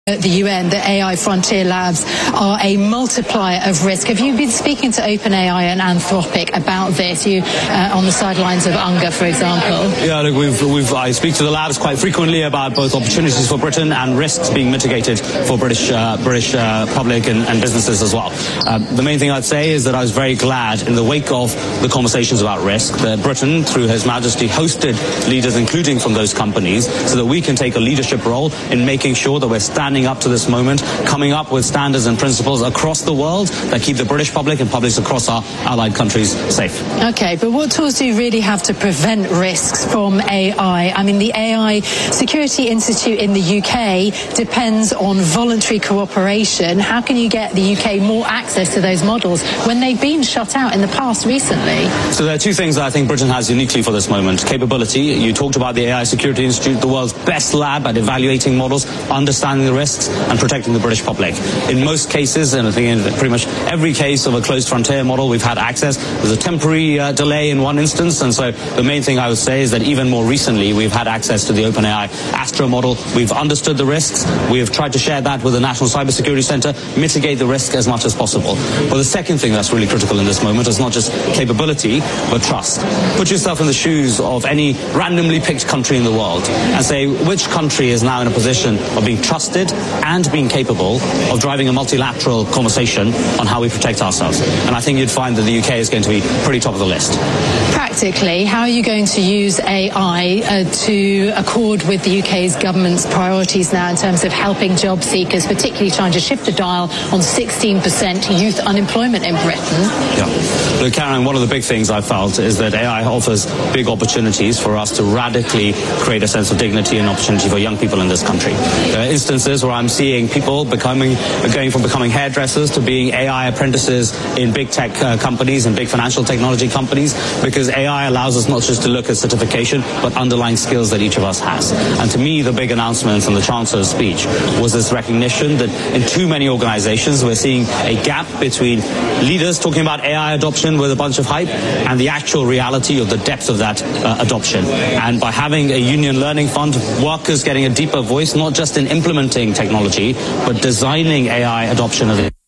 At the UN, the AI Frontier Labs are a multiplier of risk. Have you been speaking to OpenAI and Anthropic about this? You on the sidelines of UNGA, for example? Yeah, look, I speak to the labs quite frequently about both opportunities for Britain and risks being mitigated for British public and businesses as well. The main thing I'd say is that I was very glad in the wake of the conversations about risk that Britain, through His Majesty, hosted leaders, including from those companies, so that we can take a leadership role in making sure that we're standing up to this moment, coming up with standards and principles across the world that keep the British public and publics across our allied countries safe. Okay, but what tools do you really have to prevent risks from AI? I mean, the AI Security Institute in the UK depends on voluntary cooperation. How can you get the UK more access to those models when they've been shut out in the past recently? So there are two things that I think Britain has uniquely for this moment. Capability. You talked about the AI Security Institute, the world's best lab at evaluating models, understanding the risks, and protecting the British public. In most cases, and I think in pretty much every case of a closed frontier model, we've had access. There's a temporary delay in one instance, and so the main thing I would say is that even more recently, we've had access to the OpenAI Astra model. We've understood the risks. We have tried to share that with the National Cybersecurity Centre, mitigate the risk as much as possible. But the second thing that's really critical in this moment is not just capability, but trust. Put yourself in the shoes of any randomly picked country in the world and say which country is now in a position of being trusted and being capable of driving a multilateral conversation on how we protect ourselves. And I think you'd find that the UK is going to be pretty top of the list. Practically, how are you going to use AI to accord with the UK's government's priorities now in terms of helping job seekers, particularly trying to shift a dial on 16% youth unemployment in Britain? Yeah. Look, Karen, one of the big things I felt is that AI offers big opportunities for us to radically create a sense of dignity and opportunity for young people in this country. There are instances where I'm seeing people going from becoming hairdressers to being AI apprentices in big tech companies and big financial technology companies, because AI allows us not just to look at certification, but underlying skills that each of us has. And to me, the big announcement from the Chancellor's speech was this recognition that in too many organizations, we're seeing a gap between leaders talking about AI adoption with a bunch of hype and the actual reality of the depth of that adoption. And by having a union learning fund, workers getting a deeper voice, not just in implementing technology, but designing AI adoption of it.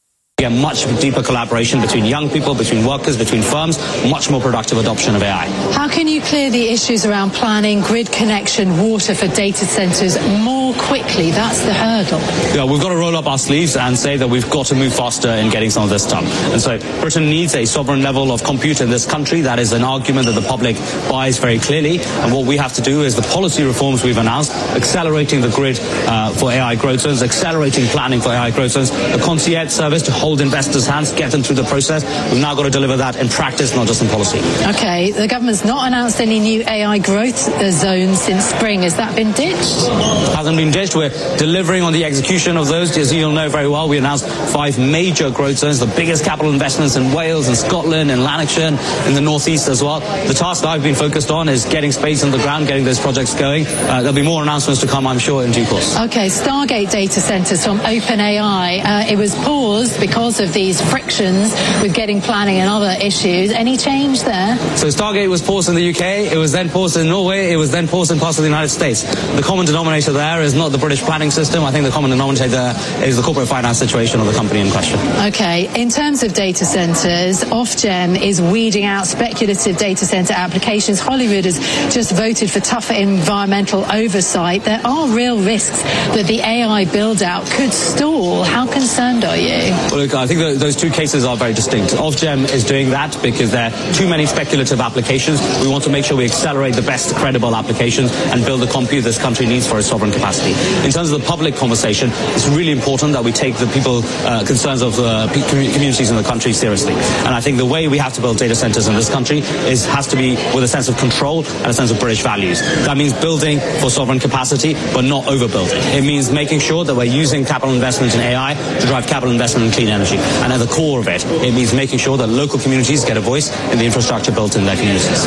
A much deeper collaboration between young people, between workers, between firms, much more productive adoption of AI. How can you clear the issues around planning, grid connection, water for data centres more quickly? That's the hurdle. Yeah, we've got to roll up our sleeves and say that we've got to move faster in getting some of this done. And so Britain needs a sovereign level of compute in this country. That is an argument that the public buys very clearly. And what we have to do is the policy reforms we've announced, accelerating the grid for AI growth zones, accelerating planning for AI growth zones, the concierge service to hold investors' hands, get them through the process. We've now got to deliver that in practice, not just in policy. Okay, the government's not announced any new AI growth zones since spring. Has that been ditched? Hasn't been ditched. We're delivering on the execution of those. As you'll know very well, we announced 5 major growth zones, the biggest capital investments in Wales and Scotland and Lanarkshire in the northeast as well. The task that I've been focused on is getting space on the ground, getting those projects going. There'll be more announcements to come, I'm sure, in due course. Okay, Stargate data centres from OpenAI. It was paused because of these frictions with getting planning and other issues. Any change there? So Stargate was paused in the UK, it was then paused in Norway, it was then paused in parts of the United States. The common denominator there is not the British planning system. I think the common denominator there is the corporate finance situation of the company in question. Okay, in terms of data centres, Ofgem is weeding out speculative data centre applications. Holyrood has just voted for tougher environmental oversight. There are real risks that the AI build-out could stall. How concerned are you? Well, look, I think those two cases are very distinct. Ofgem is doing that because there are too many speculative applications. We want to make sure we accelerate the best credible applications and build the compute this country needs for its sovereign capacity. In terms of the public conversation, it's really important that we take the concerns of the communities in the country seriously. And I think the way we have to build data centers in this country has to be with a sense of control and a sense of British values. That means building for sovereign capacity, but not overbuilding. It means making sure that we're using capital investment in AI to drive capital investment in clean energy. And at the core of it, it means making sure that local communities get a voice in the infrastructure built in their communities.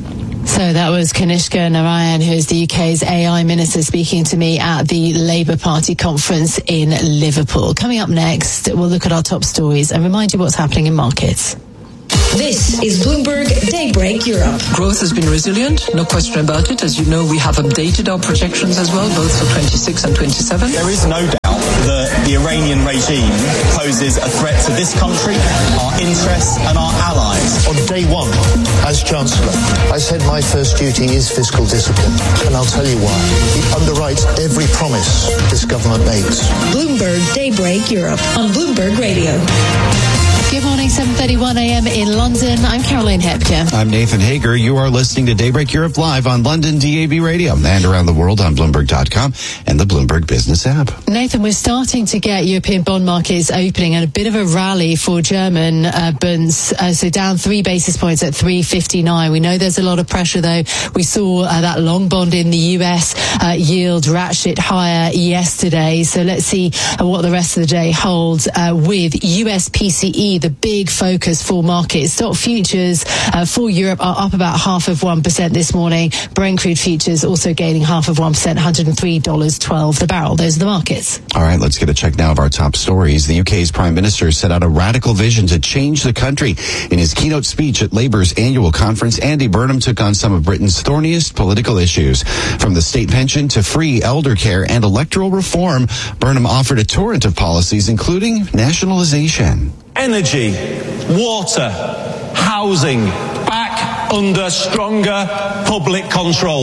So that was Kanishka Narayan, who is the UK's AI Minister, speaking to me at the Labour Party conference in Liverpool. Coming up next, we'll look at our top stories and remind you what's happening in markets. This is Bloomberg Daybreak Europe. Growth has been resilient, no question about it. As you know, we have updated our projections as well, both for 26 and 27. There is no doubt that the Iranian regime poses a threat to this country, our interests and our allies. On day one, as Chancellor, I said my first duty is fiscal discipline, and I'll tell you why. It underwrites every promise this government makes. Bloomberg Daybreak Europe on Bloomberg Radio. Good morning, 7:31 a.m. in London. I'm Caroline Hepker. I'm Nathan Hager. You are listening to Daybreak Europe live on London DAB Radio and around the world on Bloomberg.com and the Bloomberg Business app. Nathan, we're starting to get European bond markets opening and a bit of a rally for German bonds. So down 3 basis points at 3.59. We know there's a lot of pressure, though. We saw that long bond in the US yield ratchet higher yesterday. So let's see what the rest of the day holds with US PCE, the big focus for markets. Stock futures for Europe are up about 0.5% this morning. Brent crude futures also gaining 0.5%, $103.12 the barrel. Those are the markets. All right, let's get a check now of our top stories. The UK's Prime Minister set out a radical vision to change the country. In his keynote speech at Labour's annual conference, Andy Burnham took on some of Britain's thorniest political issues. From the state pension to free elder care and electoral reform, Burnham offered a torrent of policies, including nationalisation. Energy, water, housing, back under stronger public control.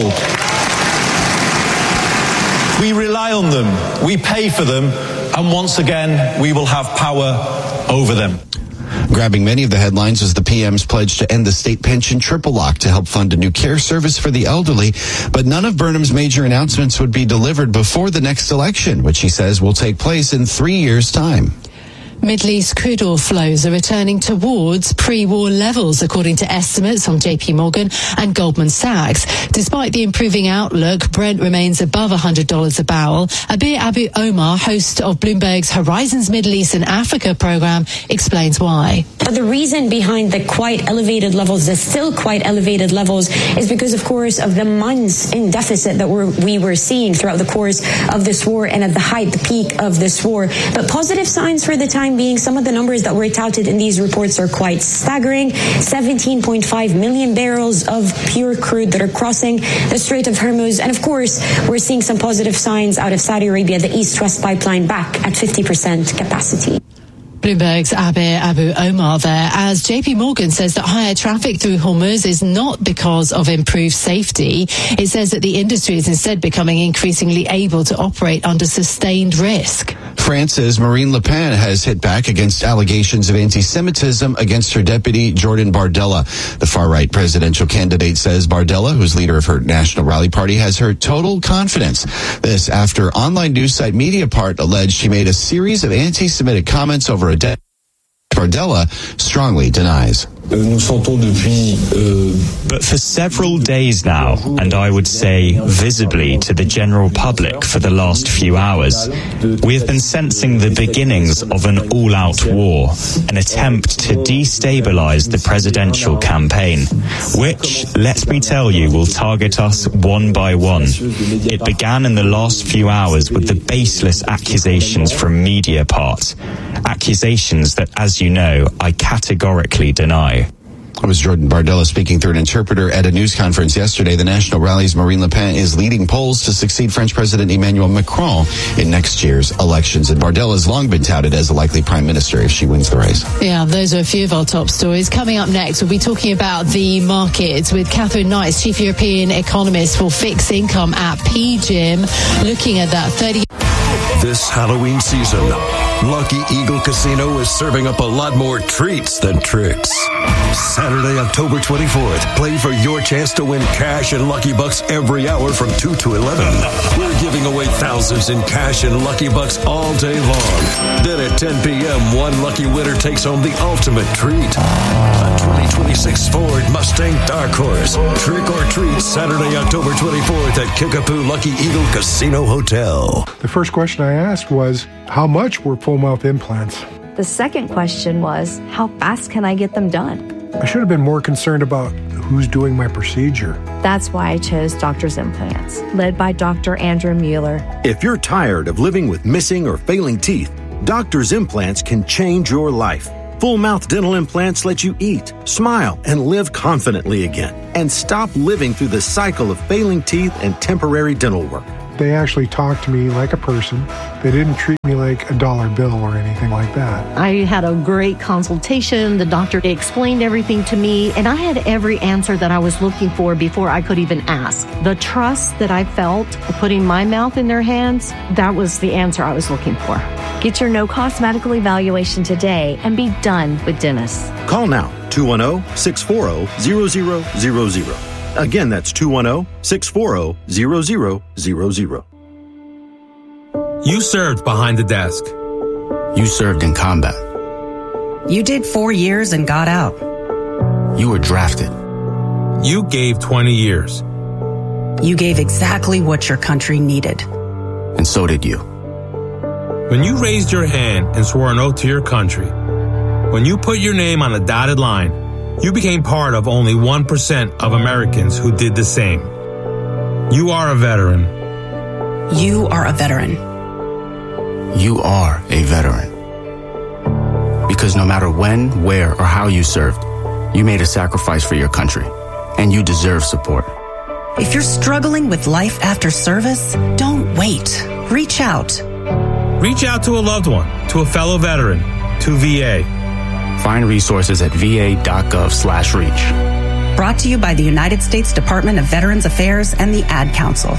We rely on them, we pay for them, and once again, we will have power over them. Grabbing many of the headlines was the PM's pledge to end the state pension triple lock to help fund a new care service for the elderly. But none of Burnham's major announcements would be delivered before the next election, which he says will take place in 3 years' time. Middle East crude oil flows are returning towards pre-war levels, according to estimates from JP Morgan and Goldman Sachs. Despite the improving outlook, Brent remains above $100 a barrel. Abir Abu Omar, host of Bloomberg's Horizons Middle East and Africa program, explains why. But the reason behind the quite elevated levels, the still quite elevated levels, is because, of course, of the months in deficit that we were seeing throughout the course of this war and at the height, the peak of this war. But positive signs for the time being, some of the numbers that were touted in these reports are quite staggering. 17.5 million barrels of pure crude that are crossing the Strait of Hormuz. And of course, we're seeing some positive signs out of Saudi Arabia, the East-West pipeline back at 50% capacity. Bloomberg's Abir Abu Omar there, as JP Morgan says that higher traffic through Hormuz is not because of improved safety. It says that the industry is instead becoming increasingly able to operate under sustained risk. France's Marine Le Pen has hit back against allegations of anti-Semitism against her deputy, Jordan Bardella. The far-right presidential candidate says Bardella, who's leader of her National Rally Party, has her total confidence. This after online news site Mediapart alleged she made a series of anti-Semitic comments over a day. Bardella strongly denies. But for several days now, and I would say visibly to the general public for the last few hours, we have been sensing the beginnings of an all-out war, an attempt to destabilize the presidential campaign, which, let me tell you, will target us one by one. It began in the last few hours with the baseless accusations from Mediapart, accusations that, as you know, I categorically deny. It was Jordan Bardella speaking through an interpreter at a news conference yesterday. The National Rally's Marine Le Pen is leading polls to succeed French President Emmanuel Macron in next year's elections. And Bardella has long been touted as a likely prime minister if she wins the race. Yeah, those are a few of our top stories. Coming up next, we'll be talking about the markets with Catherine Knights, Chief European Economist for Fixed Income at PGIM, looking at that 30... This Halloween season, Lucky Eagle Casino is serving up a lot more treats than tricks. Saturday, October 24th, play for your chance to win cash and Lucky Bucks every hour from 2 to 11. We're giving away thousands in cash and Lucky Bucks all day long. Then at 10 p.m., one lucky winner takes home the ultimate treat. A 2026 Ford Mustang Dark Horse. Trick or treat Saturday, October 24th at Kickapoo Lucky Eagle Casino Hotel. The first question I asked was, how much were full mouth implants? The second question was, how fast can I get them done? I should have been more concerned about who's doing my procedure. That's why I chose Doctor's Implants, led by Dr. Andrew Mueller. If you're tired of living with missing or failing teeth, Doctor's Implants can change your life. Full mouth dental implants let you eat, smile, and live confidently again. And stop living through the cycle of failing teeth and temporary dental work. They actually talked to me like a person. They didn't treat me like a dollar bill or anything like that. I had a great consultation. The doctor explained everything to me, and I had every answer that I was looking for before I could even ask. The trust that I felt putting my mouth in their hands, that was the answer I was looking for. Get your no-cost medical evaluation today and be done with dentists. Call now, 210-640-0000. Again, that's 210-640-0000. You served behind the desk. You served in combat. You did 4 years and got out. You were drafted. You gave 20 years. You gave exactly what your country needed. And so did you. When you raised your hand and swore an oath to your country, when you put your name on a dotted line, you became part of only 1% of Americans who did the same. You are a veteran. You are a veteran. You are a veteran. Because no matter when, where, or how you served, you made a sacrifice for your country, and you deserve support. If you're struggling with life after service, don't wait. Reach out. Reach out to a loved one, to a fellow veteran, to VA. Find resources at va.gov/reach. Brought to you by the United States Department of Veterans Affairs and the Ad Council.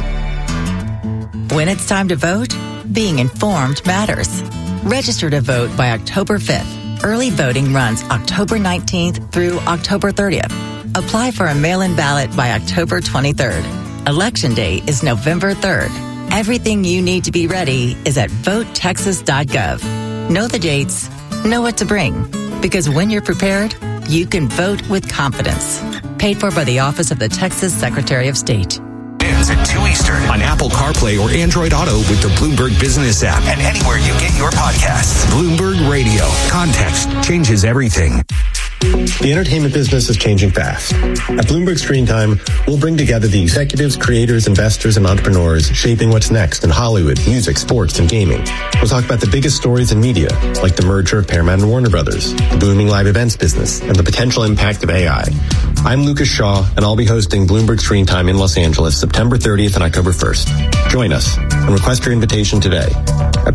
When it's time to vote, being informed matters. Register to vote by October 5th. Early voting runs October 19th through October 30th. Apply for a mail-in ballot by October 23rd. Election Day is November 3rd. Everything you need to be ready is at votetexas.gov. Know the dates, know what to bring. Because when you're prepared, you can vote with confidence. Paid for by the Office of the Texas Secretary of State. Ends at 2 Eastern on Apple CarPlay or Android Auto with the Bloomberg Business app and anywhere you get your podcasts. Bloomberg Radio. Context changes everything. The entertainment business is changing fast. At Bloomberg Screen Time, we'll bring together the executives, creators, investors, and entrepreneurs shaping what's next in Hollywood, music, sports, and gaming. We'll talk about the biggest stories in media, like the merger of Paramount and Warner Brothers, the booming live events business, and the potential impact of AI. I'm Lucas Shaw, and I'll be hosting Bloomberg Screen Time in Los Angeles September 30th and October 1st. Join us and request your invitation today at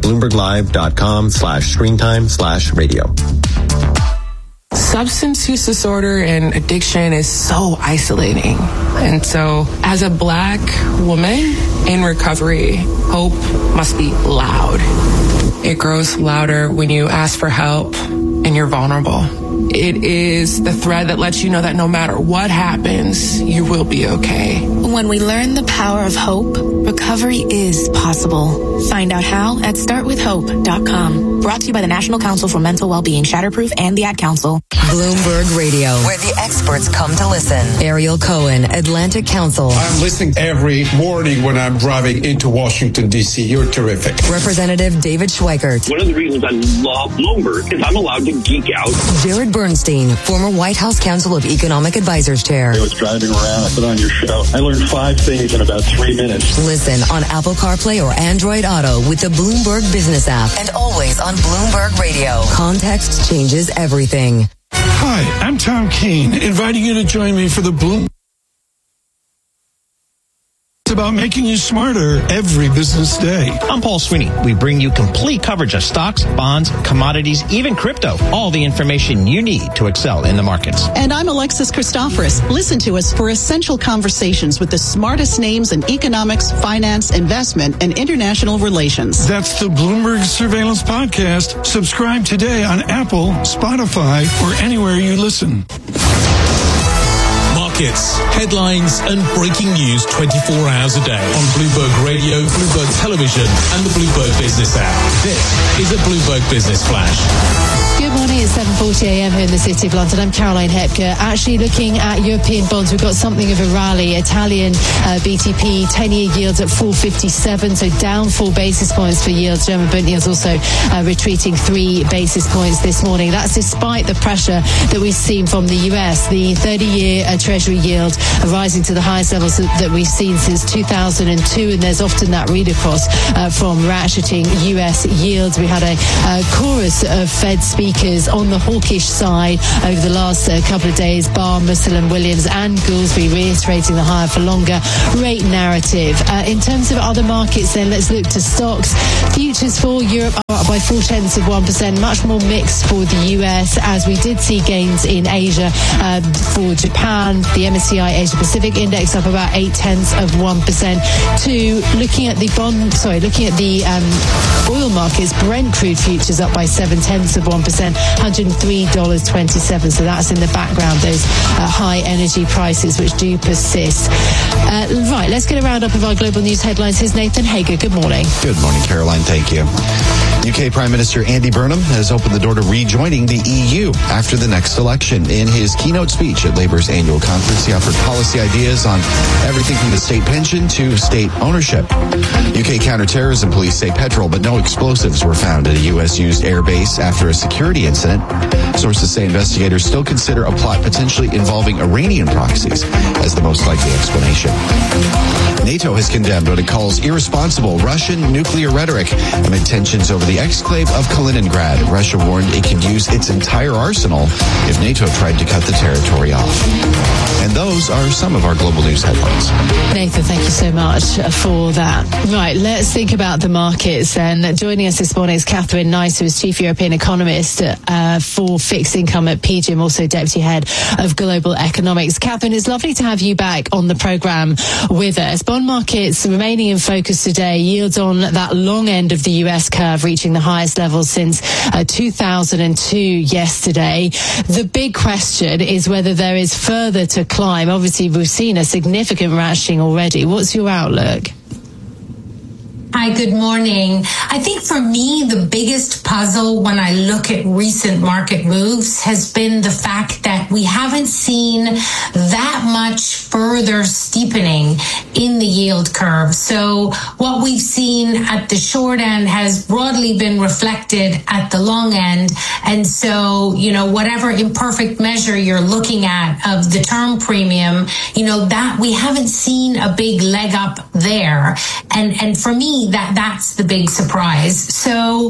BloombergLive.com/screentime/radio. Substance use disorder and addiction is so isolating. And so as a Black woman in recovery, hope must be loud. It grows louder when you ask for help and you're vulnerable. It is the thread that lets you know that no matter what happens, you will be okay. When we learn the power of hope, recovery is possible. Find out how at startwithhope.com. Brought to you by the National Council for Mental Wellbeing, Shatterproof, and the Ad Council. Bloomberg Radio, where the experts come to listen. Ariel Cohen, Atlantic Council. I'm listening every morning when I'm driving into Washington, D.C. You're terrific. Representative David Schweikert. One of the reasons I love Bloomberg is I'm allowed to geek out. Jared Bernstein, former White House Council of Economic Advisors Chair. I was driving around, I put on your show. I learned 5 things in about 3 minutes. Listen on Apple CarPlay or Android Auto with the Bloomberg Business app. And always on Bloomberg Radio. Context changes everything. Hi, I'm Tom Keene, inviting you to join me for the Bloomberg. It's about making you smarter every business day. I'm Paul Sweeney. We bring you complete coverage of stocks, bonds, commodities, even crypto. All the information you need to excel in the markets. And I'm Alexis Christoforous. Listen to us for essential conversations with the smartest names in economics, finance, investment, and international relations. That's the Bloomberg Surveillance Podcast. Subscribe today on Apple, Spotify, or anywhere you listen. Markets, headlines, and breaking news 24 hours a day on Bloomberg Radio, Bloomberg Television, and the Bloomberg Business app. This is a Bloomberg Business Flash. Good morning, it's 7:40 a.m. here in the City of London. I'm Caroline Hepker. Actually looking at European bonds, we've got something of a rally. Italian BTP 10-year yields at 4.57, so down 4 basis points for yields. German Bund yields also retreating 3 basis points this morning. That's despite the pressure that we've seen from the US. The 30-year Treasury Treasury yield rising to the highest levels that we've seen since 2002, and there's often that read across from ratcheting US yields. We had a chorus of Fed speakers on the hawkish side over the last couple of days. Barr, Musselman, Williams and Goolsbee reiterating the higher for longer rate narrative. In terms of other markets then, let's look to stocks. Futures for Europe are up by 0.4%, much more mixed for the US, as we did see gains in Asia. For Japan, the MSCI Asia Pacific Index up about 0.8%. Looking at the oil markets, Brent crude futures up by 0.7%, $103.27. So that's in the background, those high energy prices which do persist. Right, let's get a roundup of our global news headlines. Here's Nathan Hager. Good morning. Good morning, Caroline. Thank you. UK Prime Minister Andy Burnham has opened the door to rejoining the EU after the next election. In his keynote speech at Labour's annual conference, he offered policy ideas on everything from the state pension to state ownership. UK counterterrorism police say petrol but no explosives were found at a US-used airbase after a security incident. Sources say investigators still consider a plot potentially involving Iranian proxies as the most likely explanation. NATO has condemned what it calls irresponsible Russian nuclear rhetoric amid tensions over the exclave of Kaliningrad. Russia warned it could use its entire arsenal if NATO tried to cut the territory off. And those are some of our global news headlines. Nathan, thank you so much for that. Right, let's think about the markets then. Joining us this morning is Catherine Nice, who is Chief European Economist for Fixed Income at PGIM, also Deputy Head of Global Economics. Catherine, it's lovely to have you back on the programme with us. Bond markets remaining in focus today, yields on that long end of the US curve reaching the highest levels since 2002 yesterday. The big question is whether there is further to climb. Obviously, we've seen a significant ratcheting already. What's your outlook? Hi, good morning. I think for me, the biggest puzzle when I look at recent market moves has been the fact that we haven't seen that much further steepening in the yield curve. So what we've seen at the short end has broadly been reflected at the long end. And so, whatever imperfect measure you're looking at of the term premium, that we haven't seen a big leg up there. And for me, that's the big surprise. So,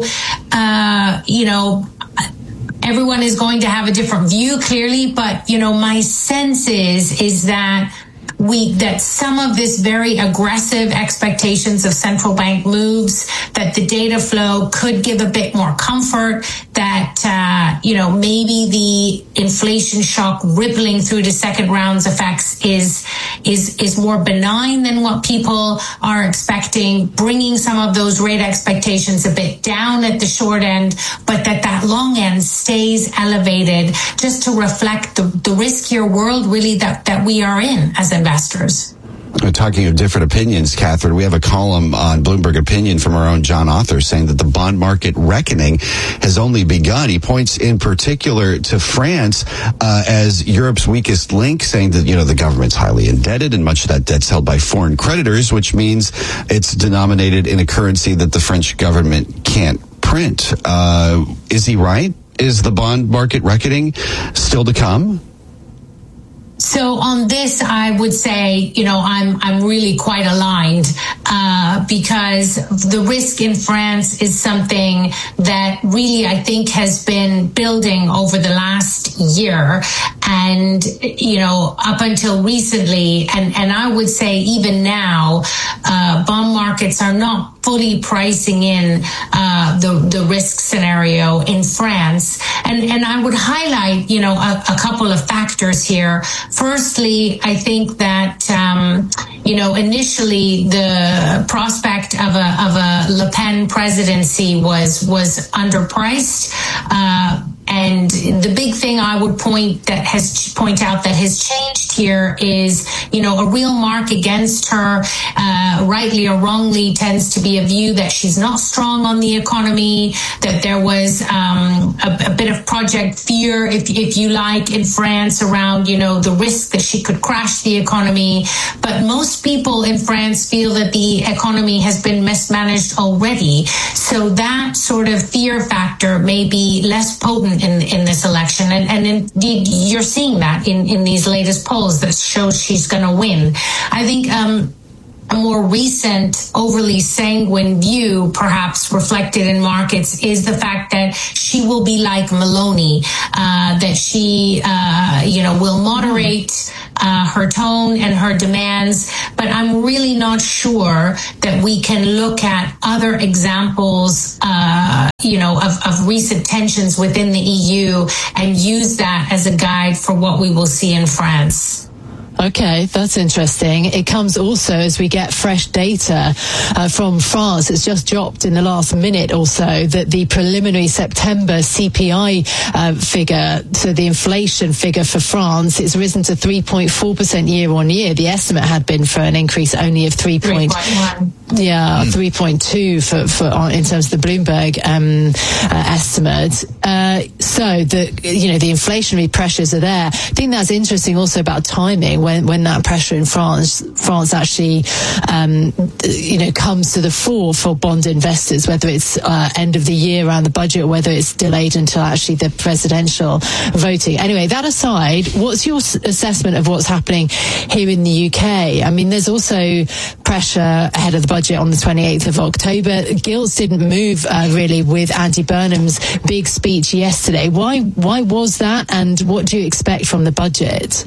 everyone is going to have a different view, clearly, but, my sense is that that some of this very aggressive expectations of central bank moves, that the data flow could give a bit more comfort, that, maybe the inflation shock rippling through the second round's effects is more benign than what people are expecting, bringing some of those rate expectations a bit down at the short end, but that long end stays elevated just to reflect the riskier world really that we are in as investors. Talking of different opinions, Catherine, we have a column on Bloomberg Opinion from our own John Author saying that the bond market reckoning has only begun. He points in particular to France as Europe's weakest link, saying that, the government's highly indebted and much of that debt's held by foreign creditors, which means it's denominated in a currency that the French government can't print. Is he right? Is the bond market reckoning still to come? So on this, I would say, I'm really quite aligned because the risk in France is something that really, I think, has been building over the last year. And, up until recently, and I would say even now, bond markets are not fully pricing in the risk scenario in France. And I would highlight, a couple of factors here. Firstly, I think that, initially the prospect of a Le Pen presidency was underpriced. And the big thing I would point out that has changed here is, a real mark against her, rightly or wrongly, tends to be a view that she's not strong on the economy, that there was a bit of project fear, if you like, in France around, the risk that she could crash the economy. But most people in France feel that the economy has been mismanaged already. So that sort of fear factor may be less potent in this election. And indeed, you're seeing that in these latest polls that shows she's going to win. I think a more recent, overly sanguine view, perhaps reflected in markets, is the fact that she will be like Meloni, that she, will moderate her tone and her demands. But I'm really not sure that we can look at other examples, of recent tensions within the EU and use that as a guide for what we will see in France. Okay, that's interesting. It comes also as we get fresh data from France. It's just dropped in the last minute or so that the preliminary September CPI figure, so the inflation figure for France, it's risen to 3.4% year on year. The estimate had been for an increase only of 3.1. Yeah, 3.2 for in terms of the Bloomberg estimate. So the inflationary pressures are there. I think that's interesting also about timing when that pressure in France actually comes to the fore for bond investors, whether it's end of the year around the budget or whether it's delayed until actually the presidential voting. Anyway, that aside, what's your assessment of what's happening here in the UK? I mean, there's also pressure ahead of the budget on the 28th of October. Gilts didn't move really with Andy Burnham's big speech yesterday. Why was that, and what do you expect from the budget?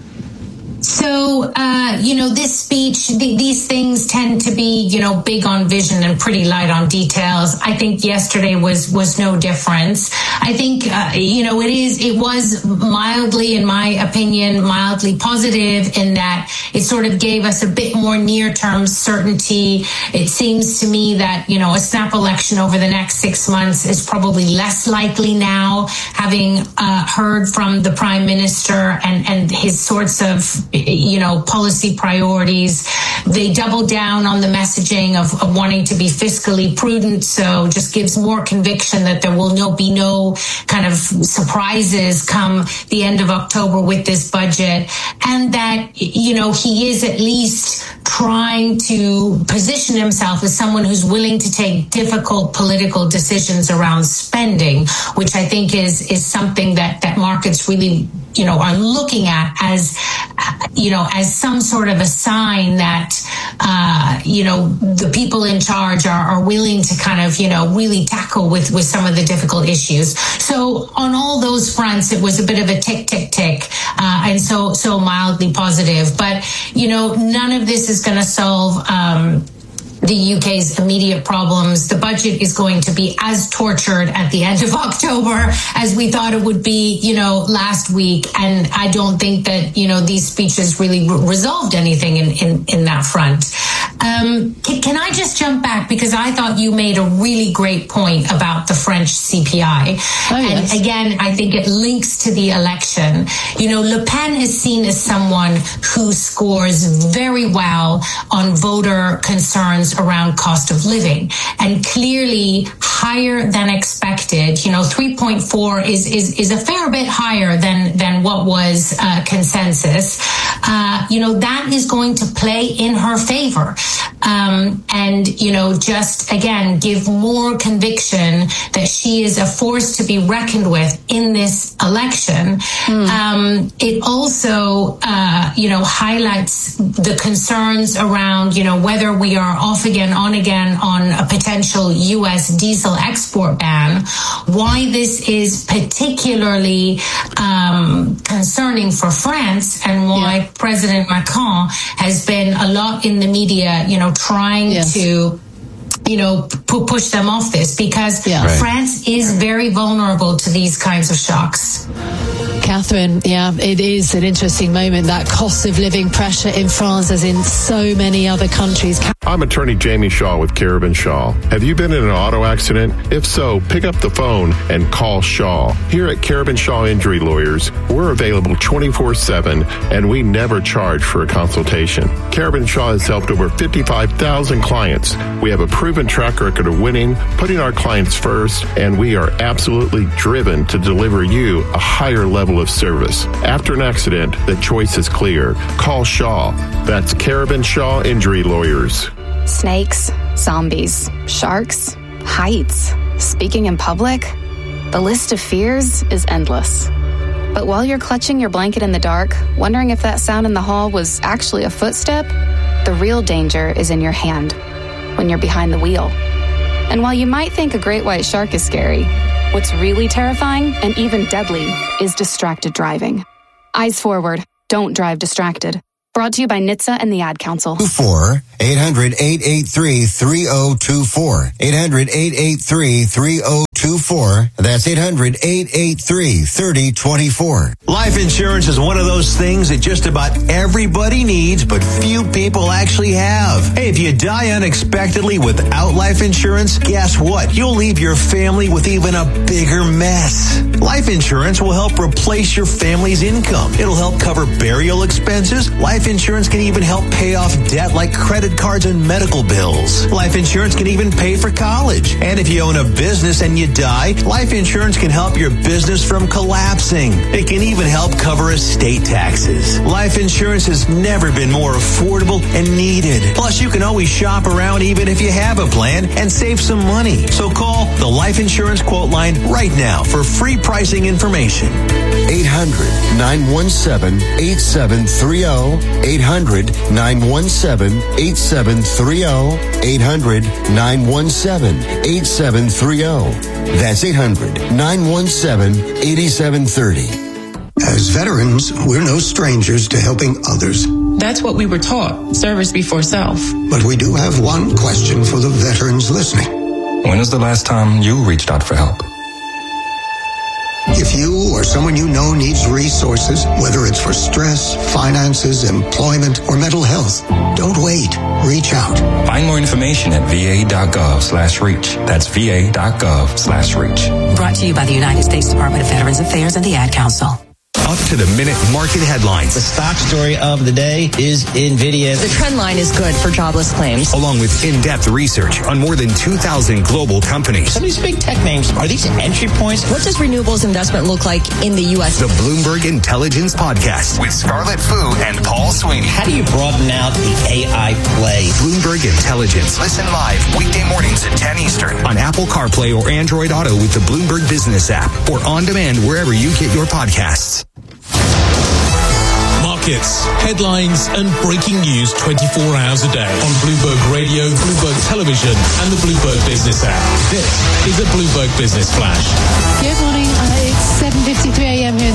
So, this speech, these things tend to be, big on vision and pretty light on details. I think yesterday was no difference. I think, it was mildly, in my opinion, mildly positive in that it sort of gave us a bit more near-term certainty. It seems to me that, a snap election over the next 6 months is probably less likely now, having heard from the Prime Minister and his sorts of policy priorities. They double down on the messaging of wanting to be fiscally prudent, so just gives more conviction that there will be no kind of surprises come the end of October with this budget, and that, he is at least trying to position himself as someone who's willing to take difficult political decisions around spending, which I think is something that markets really are looking at as some sort of a sign that, the people in charge are willing to kind of, really tackle with some of the difficult issues. So on all those fronts, it was a bit of a tick, tick, tick, and so mildly positive. But, none of this is going to solve the UK's immediate problems. The budget is going to be as tortured at the end of October as we thought it would be, last week. And I don't think that, these speeches really resolved anything in that front. Can I just jump back? Because I thought you made a really great point about the French CPI. Oh, yes. And again, I think it links to the election. Le Pen is seen as someone who scores very well on voter concerns around cost of living, and clearly higher than expected. 3.4 is a fair bit higher than what was consensus. That is going to play in her favor. And just again, give more conviction that she is a force to be reckoned with in this election. It also, highlights the concerns around, whether we are off again, on again on a potential U.S. diesel export ban, why this is particularly concerning for France, and why President Macron has been a lot in the media, trying to push them off this, because France is very vulnerable to these kinds of shocks. Catherine, it is an interesting moment, that cost of living pressure in France as in so many other countries. I'm attorney Jamie Shaw with Carabin Shaw. Have you been in an auto accident? If so, pick up the phone and call Shaw. Here at Carabin Shaw Injury Lawyers, we're available 24/7, and we never charge for a consultation. Carabin Shaw has helped over 55,000 clients. We have a proven track record of winning, putting our clients first, and we are absolutely driven to deliver you a higher level of service. After an accident, the choice is clear. Call Shaw. That's Carabin Shaw Injury Lawyers. Snakes, zombies, sharks, heights, speaking in public. The list of fears is endless. But while you're clutching your blanket in the dark, wondering if that sound in the hall was actually a footstep, the real danger is in your hand, when you're behind the wheel. And while you might think a great white shark is scary, what's really terrifying and even deadly is distracted driving. Eyes forward. Don't drive distracted. Brought to you by NHTSA and the Ad Council. 800-883-3024. 800-883-3024. That's 800-883-3024. Life insurance is one of those things that just about everybody needs, but few people actually have. Hey, if you die unexpectedly without life insurance, guess what? You'll leave your family with even a bigger mess. Life insurance will help replace your family's income. It'll help cover burial expenses. Life insurance can even help pay off debt like credit cards and medical bills. Life insurance can even pay for college. And if you own a business and you die, life insurance can help your business from collapsing. It can even help cover estate taxes. Life insurance has never been more affordable and needed. Plus, you can always shop around even if you have a plan and save some money. So call the Life Insurance Quote Line right now for free pricing information. 800-917-8730. 800-917-8730. 800-917-8730. That's 800-917-8730. As veterans, we're no strangers to helping others. That's what we were taught, service before self. But we do have one question for the veterans listening. When was the last time you reached out for help? If you or someone you know needs resources, whether it's for stress, finances, employment, or mental health, don't wait. Reach out. Find more information at va.gov/reach. That's va.gov/reach. Brought to you by the United States Department of Veterans Affairs and the Ad Council. Up to the minute market headlines. The stock story of the day is NVIDIA. The trend line is good for jobless claims. Along with in-depth research on more than 2,000 global companies. Some of these big tech names, are these entry points? What does renewables investment look like in the U.S.? The Bloomberg Intelligence Podcast with Scarlett Fu and Paul Sweeney. How do you broaden out the AI play? Bloomberg Intelligence. Listen live weekday mornings at 10 Eastern on Apple CarPlay or Android Auto with the Bloomberg Business app or on demand wherever you get your podcasts. Markets, headlines, and breaking news 24 hours a day on Bloomberg Radio, Bloomberg Television, and the Bloomberg Business app. This is the Bloomberg Business Flash. Good morning. It's 7:53 a.m. here in